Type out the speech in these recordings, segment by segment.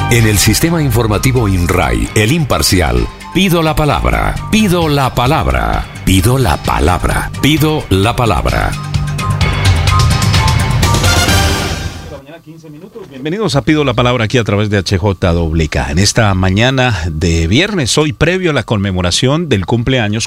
En el sistema informativo INRAI, el imparcial, pido la palabra, pido la palabra, pido la palabra, pido la palabra. Bienvenidos a Pido la Palabra aquí a través de HJWK. En esta mañana de viernes, hoy previo a la conmemoración del cumpleaños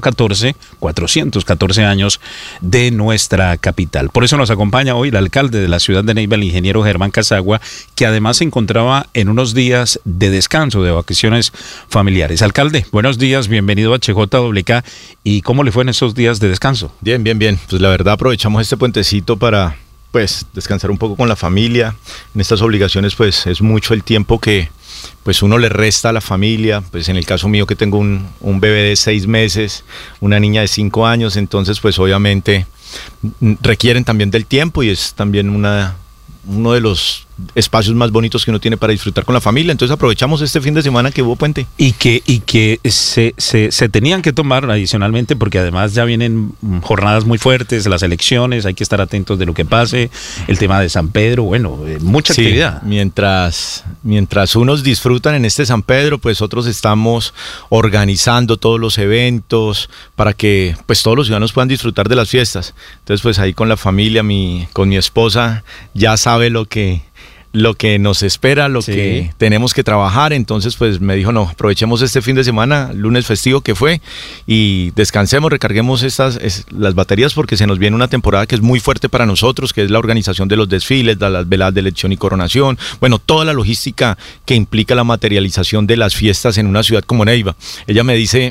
414 años de nuestra capital. Por eso nos acompaña hoy el alcalde de la ciudad de Neiva, el ingeniero Germán Casagua, que además se encontraba en unos días de descanso, de vacaciones familiares. Alcalde, buenos días, bienvenido a HJWK. ¿Y cómo le fue en esos días de descanso? Bien. Pues la verdad aprovechamos este puentecito para descansar un poco con la familia. En estas obligaciones pues es mucho el tiempo que pues uno le resta a la familia. Pues en el caso mío que tengo un bebé de 6 meses, una niña de 5 años, entonces pues obviamente requieren también del tiempo y es también uno de los espacios más bonitos que uno tiene para disfrutar con la familia. Entonces aprovechamos este fin de semana que hubo puente. Y que se tenían que tomar adicionalmente, porque además ya vienen jornadas muy fuertes, las elecciones, hay que estar atentos de lo que pase, el tema de San Pedro, bueno, mucha actividad. Mientras unos disfrutan en este San Pedro, pues otros estamos organizando todos los eventos para que pues todos los ciudadanos puedan disfrutar de las fiestas. Entonces pues ahí con la familia, con mi esposa, ya sabe lo que nos espera, que tenemos que trabajar. Entonces pues me dijo, no, aprovechemos este fin de semana, lunes festivo que fue, y descansemos, recarguemos las baterías, porque se nos viene una temporada que es muy fuerte para nosotros, que es la organización de los desfiles, de las veladas de elección y coronación, bueno, toda la logística que implica la materialización de las fiestas en una ciudad como Neiva. Ella me dice,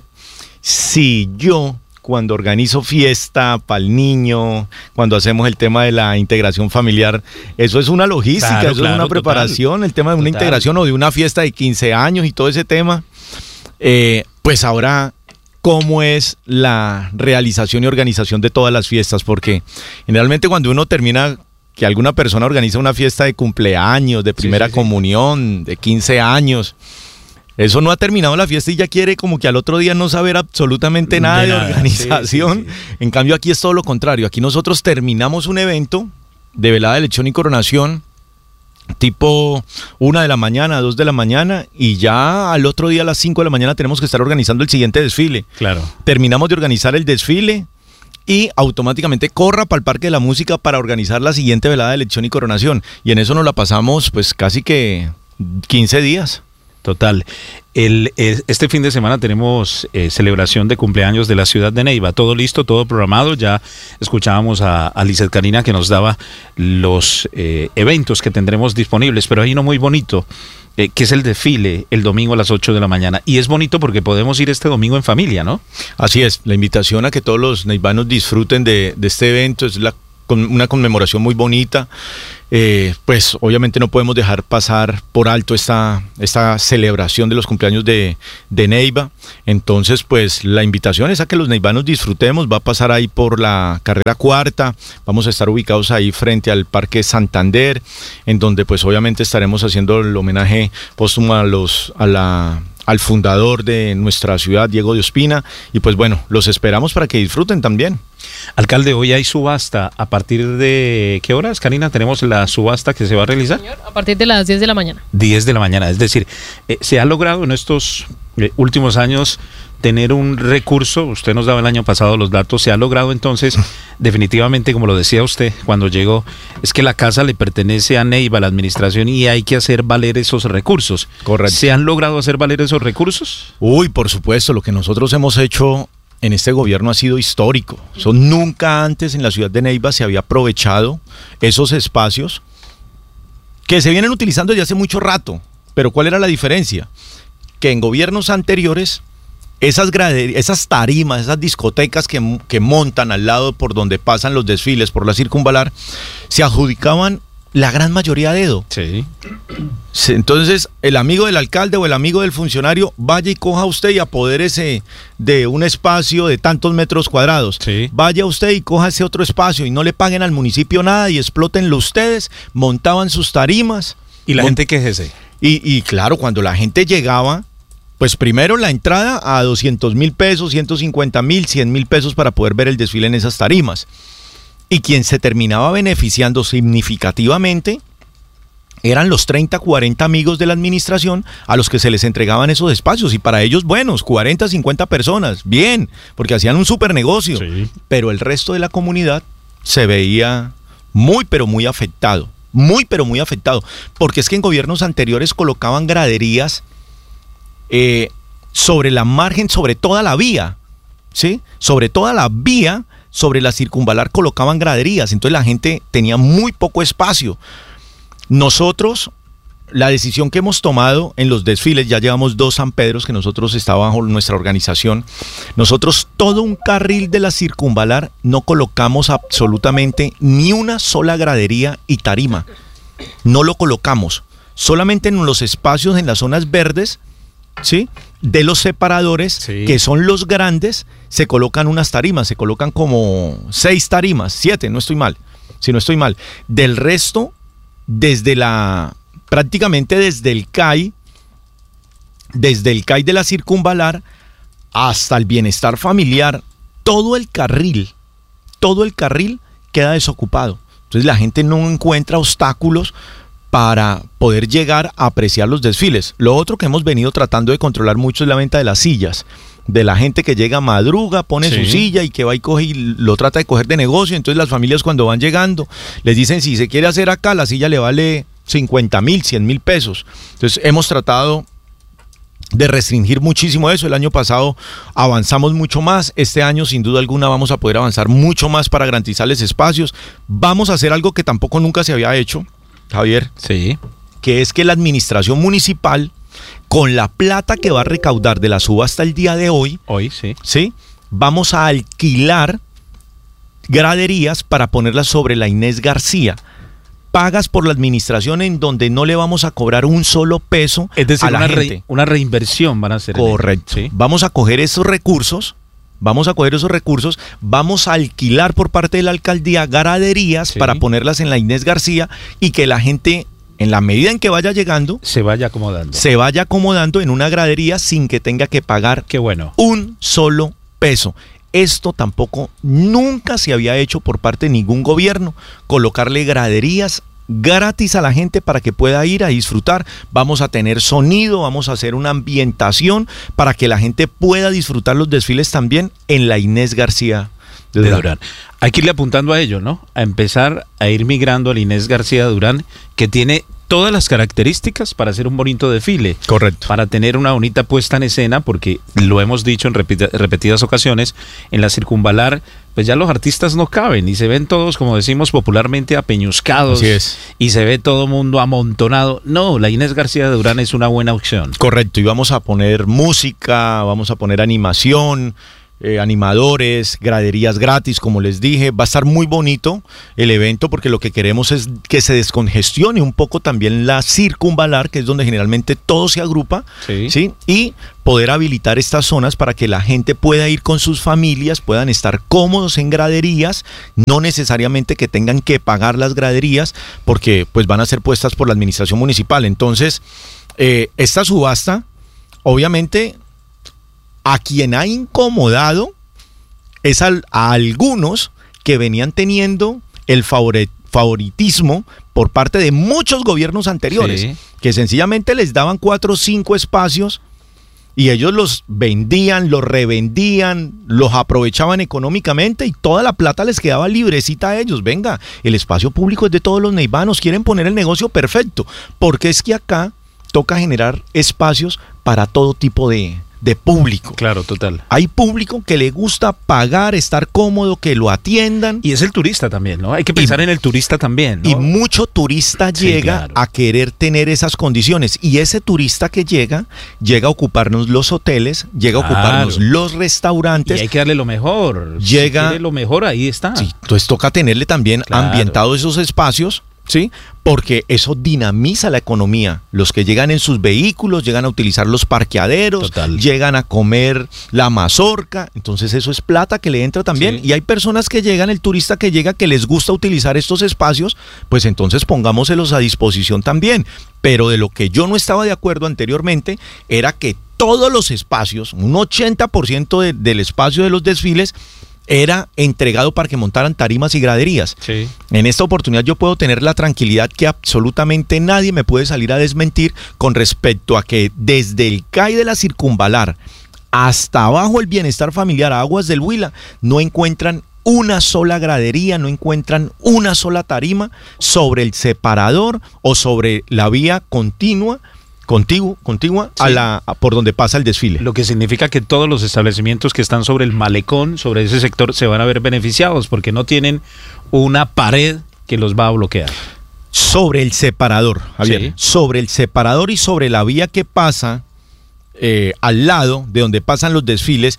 si yo cuando organizo fiesta para el niño, cuando hacemos el tema de la integración familiar, eso es una logística, es una preparación, el tema de una integración o de una fiesta de 15 años y todo ese tema. Pues ahora, ¿cómo es la realización y organización de todas las fiestas? Porque generalmente cuando uno termina, que alguna persona organiza una fiesta de cumpleaños, de primera comunión, de 15 años, eso no ha terminado la fiesta y ya quiere como que al otro día no saber absolutamente nada de organización. En cambio aquí es todo lo contrario. Aquí nosotros terminamos un evento de velada de elección y coronación tipo 1 de la mañana, 2 de la mañana, y ya al otro día a las 5 de la mañana tenemos que estar organizando el siguiente desfile. Claro. Terminamos de organizar el desfile y automáticamente corra para el Parque de la Música para organizar la siguiente velada de elección y coronación. Y en eso nos la pasamos pues casi que 15 días. Total. Este fin de semana tenemos celebración de cumpleaños de la ciudad de Neiva. Todo listo, todo programado. Ya escuchábamos a Lizeth Karina que nos daba los eventos que tendremos disponibles, pero hay uno muy bonito, que es el desfile el domingo a las 8 de la mañana. Y es bonito porque podemos ir este domingo en familia, ¿no? Así es. La invitación a que todos los neivanos disfruten de este evento es una conmemoración muy bonita. Pues obviamente no podemos dejar pasar por alto esta celebración de los cumpleaños de Neiva. Entonces pues la invitación es a que los neivanos disfrutemos. Va a pasar ahí por la carrera 4ª, vamos a estar ubicados ahí frente al Parque Santander, en donde pues obviamente estaremos haciendo el homenaje póstumo al fundador de nuestra ciudad, Diego de Ospina, y pues bueno, los esperamos para que disfruten también. Alcalde, hoy hay subasta. ¿A partir de qué horas, Karina, tenemos la subasta que se va a realizar? Señor, a partir de las 10 de la mañana. 10 de la mañana, es decir, se ha logrado en estos últimos años tener un recurso. Usted nos daba el año pasado los datos. Se ha logrado entonces, definitivamente, como lo decía usted cuando llegó, es que la casa le pertenece a Neiva, a la administración, y hay que hacer valer esos recursos. Correcto. ¿Se han logrado hacer valer esos recursos? Uy, por supuesto, lo que nosotros hemos hecho en este gobierno ha sido histórico. Nunca antes en la ciudad de Neiva se había aprovechado esos espacios que se vienen utilizando desde hace mucho rato. Pero ¿cuál era la diferencia? Que en gobiernos anteriores esas tarimas, esas discotecas que montan al lado por donde pasan los desfiles, por la circunvalar, se adjudicaban la gran mayoría a dedo. Sí. Entonces, el amigo del alcalde o el amigo del funcionario vaya y coja usted y apodérese de un espacio de tantos metros cuadrados. Sí. Vaya usted y coja ese otro espacio y no le paguen al municipio nada y explótenlo ustedes. Montaban sus tarimas. ¿Y la gente quejese? Y claro, cuando la gente llegaba, pues primero la entrada a 200,000 pesos, 150,000, 100,000 pesos para poder ver el desfile en esas tarimas. Y quien se terminaba beneficiando significativamente eran los 30, 40 amigos de la administración a los que se les entregaban esos espacios, y para ellos buenos, 40, 50 personas, bien, porque hacían un súper negocio, Sí. pero el resto de la comunidad se veía muy, pero muy afectado, porque es que en gobiernos anteriores colocaban graderías sobre la margen, sobre toda la vía, ¿sí? Sobre toda la vía, sobre la circunvalar colocaban graderías, entonces la gente tenía muy poco espacio. Nosotros, la decisión que hemos tomado en los desfiles, ya llevamos 2 San Pedros que nosotros está bajo nuestra organización, nosotros todo un carril de la circunvalar no colocamos absolutamente ni una sola gradería y tarima, no lo colocamos, solamente en los espacios, en las zonas verdes, ¿sí?, de los separadores, Sí. que son los grandes, se colocan unas tarimas, se colocan como 6 tarimas, 7, no estoy mal, si no estoy mal, del resto, prácticamente desde el CAI de la circunvalar hasta el bienestar familiar, todo el carril queda desocupado. Entonces la gente no encuentra obstáculos para poder llegar a apreciar los desfiles. Lo otro que hemos venido tratando de controlar mucho es la venta de las sillas, de la gente que llega madruga, pone Sí. su silla y que va y coge y lo trata de coger de negocio. Entonces las familias, cuando van llegando, les dicen, si se quiere hacer acá, la silla le vale 50,000, 100,000 pesos. Entonces hemos tratado de restringir muchísimo eso. El año pasado avanzamos mucho más. Este año, sin duda alguna, vamos a poder avanzar mucho más para garantizarles espacios. Vamos a hacer algo que tampoco nunca se había hecho, Javier, Sí. que es que la administración municipal, con la plata que va a recaudar de la subasta el día de hoy, Hoy, sí. ¿sí?, vamos a alquilar graderías para ponerlas sobre la Inés García, pagas por la administración, en donde no le vamos a cobrar un solo peso Es decir, a la gente. una reinversión van a hacer. Correcto. Sí. Vamos a coger esos recursos, vamos a alquilar por parte de la alcaldía graderías Sí. para ponerlas en la Inés García, y que la gente, en la medida en que vaya llegando, Se vaya acomodando. se vaya acomodando en una gradería sin que tenga que pagar Qué bueno. un solo peso. Esto tampoco nunca se había hecho por parte de ningún gobierno, colocarle graderías gratis a la gente para que pueda ir a disfrutar. Vamos a tener sonido, vamos a hacer una ambientación para que la gente pueda disfrutar los desfiles también en la Inés García De Durán. Hay que irle apuntando a ello, ¿no? A empezar a ir migrando al Inés García de Durán, que tiene todas las características para hacer un bonito desfile. Correcto. Para tener una bonita puesta en escena, porque lo hemos dicho en repetidas ocasiones, en la circunvalar, pues ya los artistas no caben y se ven todos, como decimos popularmente, apeñuscados. Así es. Y se ve todo mundo amontonado. No, la Inés García de Durán es una buena opción. Correcto, y vamos a poner música, vamos a poner animación, animadores, graderías gratis, como les dije. Va a estar muy bonito el evento, porque lo que queremos es que se descongestione un poco también la circunvalar, que es donde generalmente todo se agrupa, Sí. ¿sí? Y poder habilitar estas zonas para que la gente pueda ir con sus familias, puedan estar cómodos en graderías, no necesariamente que tengan que pagar las graderías, porque pues van a ser puestas por la administración municipal. Entonces, esta subasta, obviamente, a quien ha incomodado es a algunos que venían teniendo el favoritismo por parte de muchos gobiernos anteriores, Sí. que sencillamente les daban 4 o 5 espacios y ellos los vendían, los revendían, los aprovechaban económicamente, y toda la plata les quedaba librecita a ellos. Venga, el espacio público es de todos los neivanos, quieren poner el negocio perfecto, porque es que acá toca generar espacios para todo tipo de público. Claro, total. Hay público que le gusta pagar, estar cómodo, que lo atiendan. Y es el turista también, ¿no? Hay que pensar en el turista también, ¿no? Y mucho turista Sí, llega claro. a querer tener esas condiciones. Y ese turista que llega a ocuparnos los hoteles, llega a Claro. ocuparnos los Y restaurantes. hay que darle lo mejor. Llega- Si quiere lo mejor, ahí está. Sí, entonces toca tenerle también Claro. ambientados esos espacios, ¿sí? Porque eso dinamiza la economía. Los que llegan en sus vehículos, llegan a utilizar los parqueaderos, Total. llegan a comer la mazorca, entonces eso es plata que le entra también. Sí. Y hay personas que llegan, el turista que llega, que les gusta utilizar estos espacios, pues entonces pongámoselos a disposición también. Pero de lo que yo no estaba de acuerdo anteriormente era que todos los espacios, un 80% del espacio de los desfiles, era entregado para que montaran tarimas y graderías. Sí. En esta oportunidad yo puedo tener la tranquilidad que absolutamente nadie me puede salir a desmentir con respecto a que desde el CAI de la Circunvalar hasta abajo el Bienestar Familiar, Aguas del Huila, no encuentran una sola gradería, no encuentran una sola tarima sobre el separador o sobre la vía contigua sí, por donde pasa el desfile. Lo que significa que todos los establecimientos que están sobre el malecón, sobre ese sector, se van a ver beneficiados porque no tienen una pared que los va a bloquear. Sobre el separador, Javier, Sí. sobre el separador y sobre la vía que pasa al lado de donde pasan los desfiles,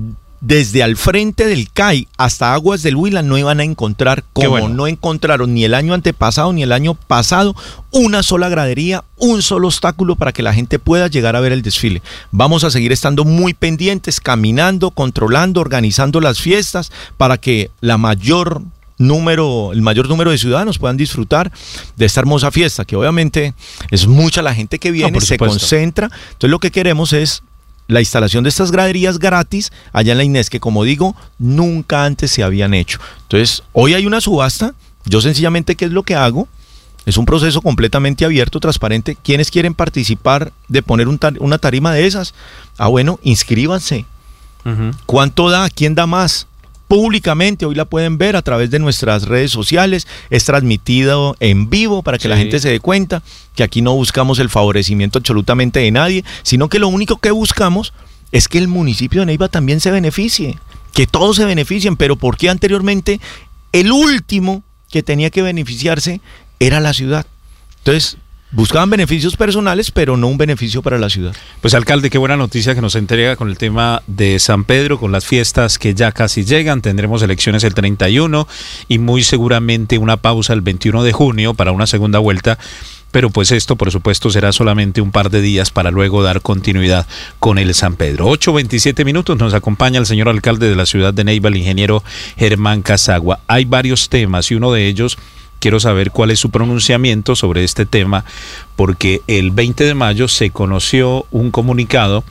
desde al frente del CAI hasta Aguas del Huila no iban a encontrar, como bueno, no encontraron ni el año antepasado ni el año pasado, una sola gradería, un solo obstáculo para que la gente pueda llegar a ver el desfile. Vamos a seguir estando muy pendientes, caminando, controlando, organizando las fiestas para que el mayor número de ciudadanos puedan disfrutar de esta hermosa fiesta, que obviamente es mucha la gente que viene, se concentra. Entonces lo que queremos es la instalación de estas graderías gratis allá en la Inés, que como digo, nunca antes se habían hecho. Entonces, hoy hay una subasta. Yo sencillamente, ¿qué es lo que hago? Es un proceso completamente abierto, transparente. ¿Quiénes quieren participar de poner una tarima de esas? Bueno, inscríbanse. Uh-huh. ¿Cuánto da? ¿Quién da más? Públicamente, hoy la pueden ver a través de nuestras redes sociales, es transmitido en vivo para que sí, la gente se dé cuenta que aquí no buscamos el favorecimiento absolutamente de nadie, sino que lo único que buscamos es que el municipio de Neiva también se beneficie, que todos se beneficien. Pero ¿por qué anteriormente el último que tenía que beneficiarse era la ciudad? Entonces, buscaban beneficios personales, pero no un beneficio para la ciudad. Pues alcalde, qué buena noticia que nos entrega con el tema de San Pedro, con las fiestas que ya casi llegan. Tendremos elecciones el 31 y muy seguramente una pausa el 21 de junio para una segunda vuelta. Pero pues esto, por supuesto, será solamente un par de días para luego dar continuidad con el San Pedro. 8:27 minutos, nos acompaña el señor alcalde de la ciudad de Neiva, el ingeniero Germán Casagua. Hay varios temas y uno de ellos, quiero saber cuál es su pronunciamiento sobre este tema, porque el 20 de mayo se conoció un comunicado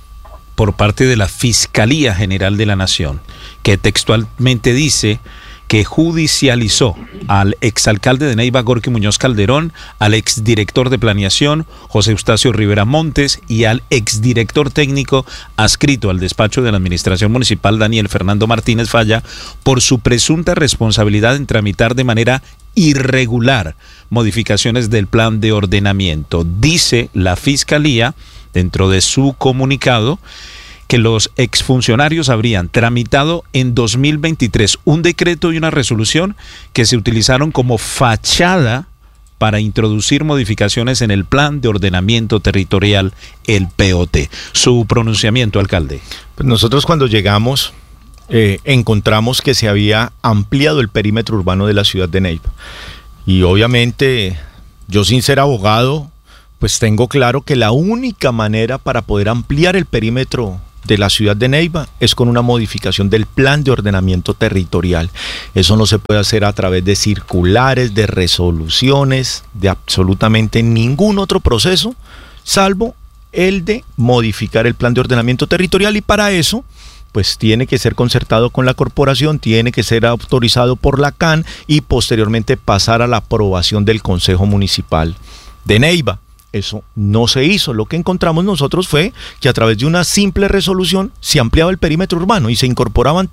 por parte de la Fiscalía General de la Nación, que textualmente dice que judicializó al exalcalde de Neiva, Gorky Muñoz Calderón, al exdirector de Planeación, José Eustacio Rivera Montes, y al exdirector técnico adscrito al despacho de la Administración Municipal, Daniel Fernando Martínez Falla, por su presunta responsabilidad en tramitar de manera irregular modificaciones del plan de ordenamiento. Dice la Fiscalía, dentro de su comunicado, que los exfuncionarios habrían tramitado en 2023 un decreto y una resolución que se utilizaron como fachada para introducir modificaciones en el plan de ordenamiento territorial, el POT. Su pronunciamiento, alcalde. Pues nosotros cuando llegamos encontramos que se había ampliado el perímetro urbano de la ciudad de Neiva. Y obviamente, yo sin ser abogado, pues tengo claro que la única manera para poder ampliar el perímetro de la ciudad de Neiva es con una modificación del plan de ordenamiento territorial. Eso no se puede hacer a través de circulares, de resoluciones, de absolutamente ningún otro proceso, salvo el de modificar el plan de ordenamiento territorial, y para eso pues tiene que ser concertado con la corporación, tiene que ser autorizado por la CAN y posteriormente pasar a la aprobación del Consejo Municipal de Neiva. Eso no se hizo. Lo que encontramos nosotros fue que a través de una simple resolución se ampliaba el perímetro urbano y se incorporaban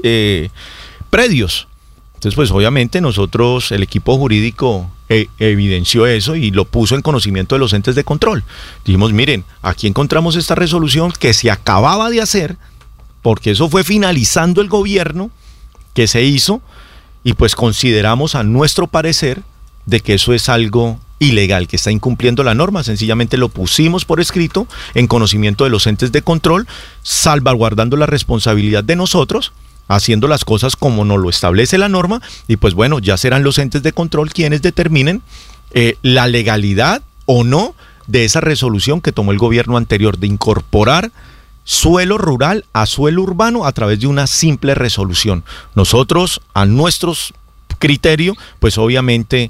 predios. Entonces, pues obviamente nosotros, el equipo jurídico evidenció eso y lo puso en conocimiento de los entes de control. Dijimos, miren, aquí encontramos esta resolución que se acababa de hacer, porque eso fue finalizando el gobierno que se hizo, y pues consideramos a nuestro parecer de que eso es algo ilegal, que está incumpliendo la norma. Sencillamente lo pusimos por escrito en conocimiento de los entes de control, salvaguardando la responsabilidad de nosotros, haciendo las cosas como nos lo establece la norma, y pues bueno, ya serán los entes de control quienes determinen la legalidad o no de esa resolución que tomó el gobierno anterior de incorporar suelo rural a suelo urbano a través de una simple resolución. Nosotros, a nuestros criterios, pues obviamente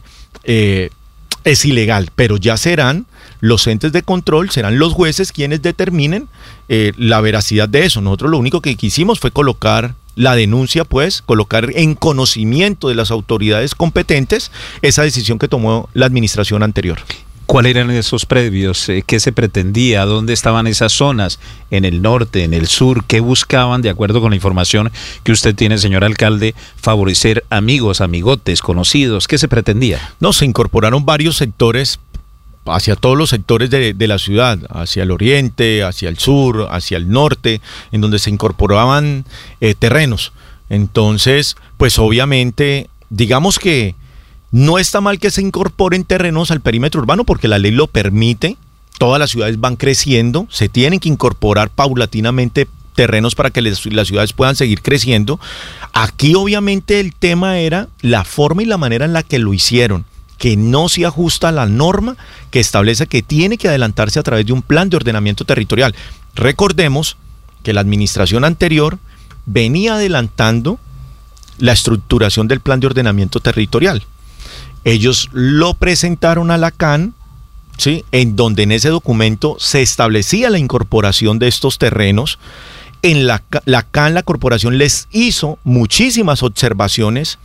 es ilegal, pero ya serán los entes de control, serán los jueces quienes determinen la veracidad de eso. Nosotros lo único que quisimos fue colocar la denuncia, pues, colocar en conocimiento de las autoridades competentes esa decisión que tomó la administración anterior. ¿Cuáles eran esos predios? ¿Qué se pretendía? ¿Dónde estaban esas zonas? ¿En el norte, en el sur? ¿Qué buscaban, de acuerdo con la información que usted tiene, señor alcalde, favorecer amigos, amigotes, conocidos? ¿Qué se pretendía? No, se incorporaron varios sectores hacia todos los sectores de la ciudad, hacia el oriente, hacia el sur, hacia el norte, en donde se incorporaban terrenos. Entonces, pues obviamente, digamos que no está mal que se incorporen terrenos al perímetro urbano porque la ley lo permite, todas las ciudades van creciendo, se tienen que incorporar paulatinamente terrenos para que las ciudades puedan seguir creciendo. Aquí obviamente el tema era la forma y la manera en la que lo hicieron, que no se ajusta a la norma que establece que tiene que adelantarse a través de un plan de ordenamiento territorial. Recordemos que la administración anterior venía adelantando la estructuración del plan de ordenamiento territorial. Ellos lo presentaron a la CAN, ¿sí?, en donde en ese documento se establecía la incorporación de estos terrenos. En la CAN, la corporación les hizo muchísimas observaciones.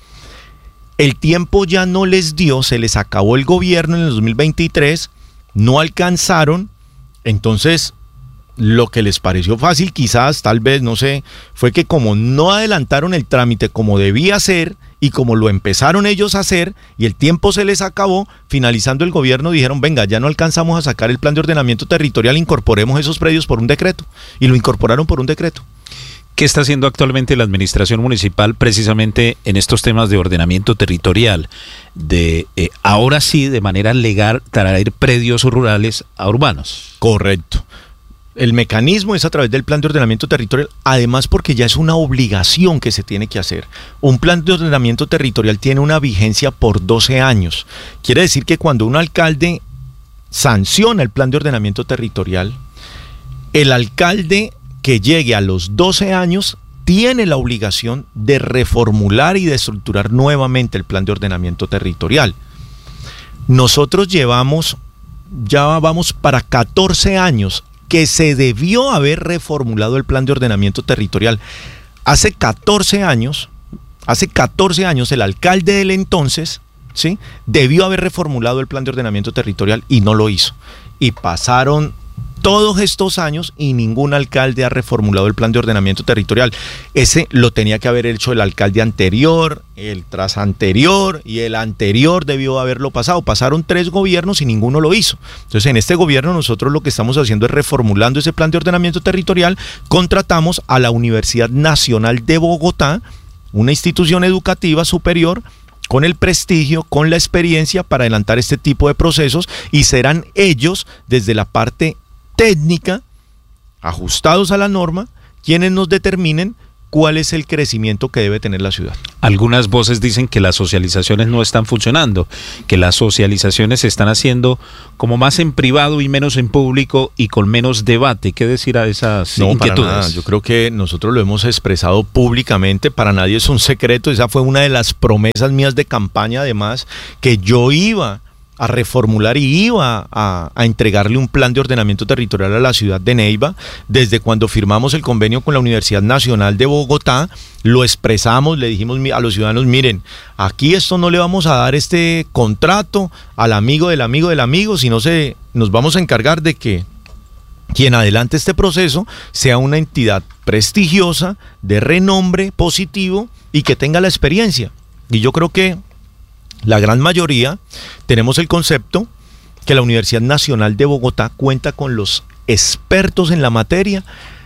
El tiempo ya no les dio, se les acabó el gobierno en el 2023, no alcanzaron. Entonces, lo que les pareció fácil, quizás, tal vez, no sé, fue que como no adelantaron el trámite como debía ser y como lo empezaron ellos a hacer y el tiempo se les acabó, finalizando el gobierno dijeron, venga, ya no alcanzamos a sacar el plan de ordenamiento territorial, incorporemos esos predios por un decreto, y lo incorporaron por un decreto. ¿Qué está haciendo actualmente la administración municipal precisamente en estos temas de ordenamiento territorial? De ahora sí, de manera legal, traer predios rurales a urbanos. Correcto. El mecanismo es a través del plan de ordenamiento territorial, además porque ya es una obligación que se tiene que hacer. Un plan de ordenamiento territorial tiene una vigencia por 12 años. Quiere decir que cuando un alcalde sanciona el plan de ordenamiento territorial, el alcalde que llegue a los 12 años tiene la obligación de reformular y de estructurar nuevamente el plan de ordenamiento territorial. Nosotros ya vamos para 14 años que se debió haber reformulado el plan de ordenamiento territorial. Hace 14 años el alcalde del entonces, ¿sí?, debió haber reformulado el plan de ordenamiento territorial y no lo hizo. Y pasaron todos estos años y ningún alcalde ha reformulado el plan de ordenamiento territorial. Ese lo tenía que haber hecho el alcalde anterior, el tras anterior y el anterior debió haberlo pasado. Pasaron 3 gobiernos y ninguno lo hizo. Entonces, en este gobierno nosotros lo que estamos haciendo es reformulando ese plan de ordenamiento territorial. Contratamos a la Universidad Nacional de Bogotá, una institución educativa superior, con el prestigio, con la experiencia para adelantar este tipo de procesos, y serán ellos, desde la parte técnica, ajustados a la norma, quienes nos determinen cuál es el crecimiento que debe tener la ciudad. Algunas voces dicen que las socializaciones no están funcionando, que las socializaciones se están haciendo como más en privado y menos en público y con menos debate. ¿Qué decir a esas inquietudes? Para nada. Yo creo que nosotros lo hemos expresado públicamente, para nadie es un secreto, esa fue una de las promesas mías de campaña, además, que yo iba a reformular y iba a entregarle un plan de ordenamiento territorial a la ciudad de Neiva. Desde cuando firmamos el convenio con la Universidad Nacional de Bogotá, lo expresamos, le dijimos a los ciudadanos, miren, aquí esto no le vamos a dar este contrato al amigo del amigo del amigo, sino nos vamos a encargar de que quien adelante este proceso sea una entidad prestigiosa, de renombre positivo y que tenga la experiencia. Y yo creo que la gran mayoría tenemos el concepto que la Universidad Nacional de Bogotá cuenta con los expertos en la materia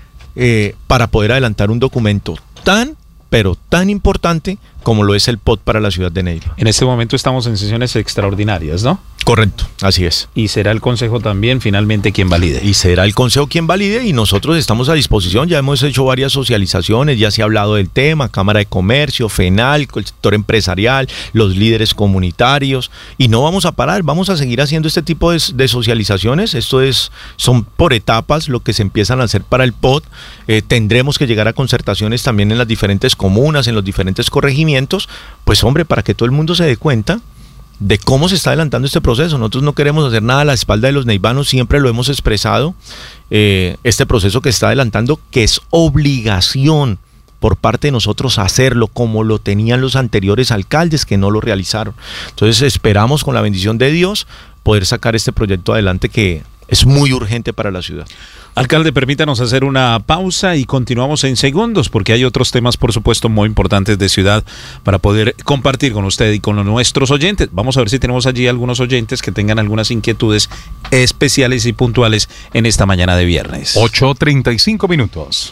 para poder adelantar un documento pero tan importante como lo es el POT para la ciudad de Neiva. En este momento estamos en sesiones extraordinarias, ¿no? Correcto, así es. Y será el Consejo también finalmente quien valide. Y será el Consejo quien valide, y nosotros estamos a disposición, ya hemos hecho varias socializaciones, ya se ha hablado del tema, Cámara de Comercio, FENAL, el sector empresarial, los líderes comunitarios, y no vamos a parar, vamos a seguir haciendo este tipo de socializaciones. Son por etapas lo que se empiezan a hacer para el POT. Tendremos que llegar a concertaciones también en las diferentes comunas, en los diferentes corregimientos, pues hombre, para que todo el mundo se dé cuenta de cómo se está adelantando este proceso. Nosotros no queremos hacer nada a la espalda de los neivanos, siempre lo hemos expresado, este proceso que está adelantando, que es obligación por parte de nosotros hacerlo como lo tenían los anteriores alcaldes que no lo realizaron. Entonces esperamos con la bendición de Dios poder sacar este proyecto adelante que es muy urgente para la ciudad. Alcalde, permítanos hacer una pausa y continuamos en segundos porque hay otros temas, por supuesto, muy importantes de ciudad para poder compartir con usted y con nuestros oyentes. Vamos a ver si tenemos allí algunos oyentes que tengan algunas inquietudes especiales y puntuales en esta mañana de viernes. 8:35 minutos.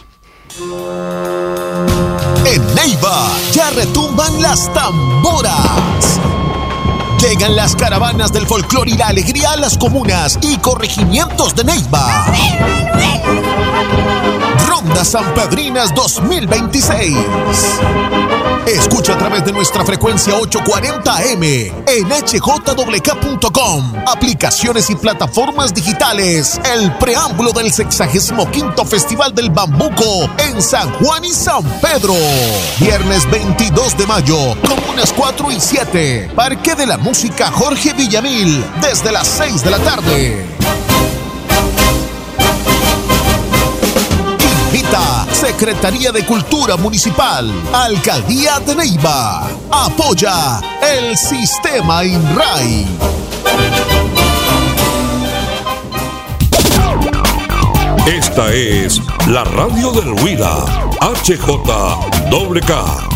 En Neiva ya retumban las tamboras. Llegan las caravanas del folclore y la alegría a las comunas y corregimientos de Neiva. Ronda Sanpedrinas 2026. Escucha a través de nuestra frecuencia 840 AM en hjwk.com, aplicaciones y plataformas digitales. El preámbulo del 65º Festival del Bambuco en San Juan y San Pedro. Viernes 22 de mayo, comunas 4 y 7. Parque de la Música Jorge Villamil, desde las 6 de la tarde. Secretaría de Cultura Municipal, Alcaldía de Neiva. Apoya el Sistema INRAI. Esta es la radio del Huila, HJWK.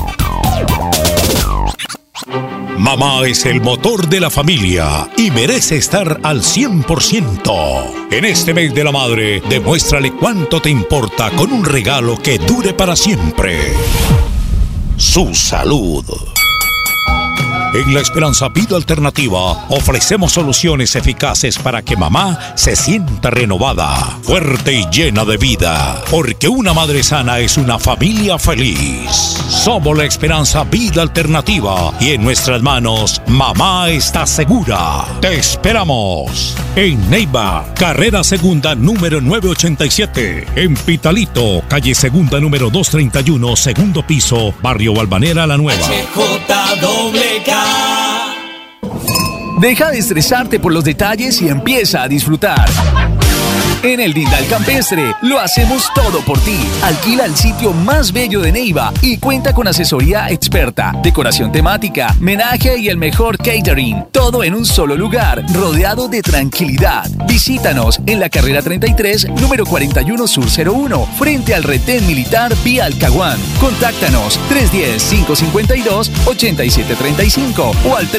Mamá es el motor de la familia y merece estar al 100%. En este mes de la madre, demuéstrale cuánto te importa con un regalo que dure para siempre. Su salud. En La Esperanza Vida Alternativa ofrecemos soluciones eficaces para que mamá se sienta renovada, fuerte y llena de vida, porque una madre sana es una familia feliz. Somos La Esperanza Vida Alternativa y en nuestras manos mamá está segura. Te esperamos en Neiva, carrera segunda número 987, en Pitalito, calle segunda número 231, segundo piso, barrio Balvanera La Nueva. HJWK. Deja de estresarte por los detalles y empieza a disfrutar. En el Dindal Campestre lo hacemos todo por ti. Alquila el sitio más bello de Neiva y cuenta con asesoría experta, decoración temática, menaje y el mejor catering. Todo en un solo lugar, rodeado de tranquilidad. Visítanos en la carrera 33, número 41 Sur 01, frente al retén militar vía Alcahuán. Contáctanos 310-552-8735 o al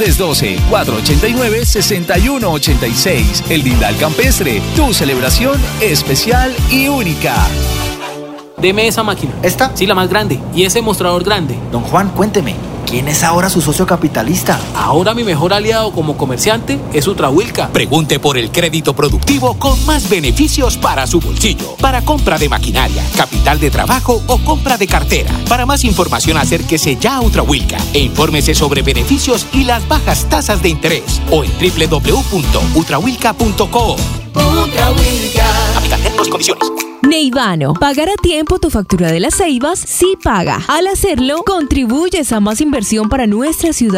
312-489-6186. El Dindal Campestre, tu celebración especial y única. Deme esa máquina. ¿Esta? Sí, la más grande. Y ese mostrador grande. Don Juan, cuénteme, ¿quién es ahora su socio capitalista? Ahora mi mejor aliado como comerciante es Ultrahuilca. Pregunte por el crédito productivo con más beneficios para su bolsillo. Para compra de maquinaria, capital de trabajo o compra de cartera. Para más información, acérquese ya a Ultrahuilca e infórmese sobre beneficios y las bajas tasas de interés. O en www.ultrahuilca.co. Ultrahuilca. Aplican términos y condiciones. Neivano, pagar a tiempo tu factura de las Ceibas sí paga. Al hacerlo, contribuyes a más inversión para nuestra ciudad.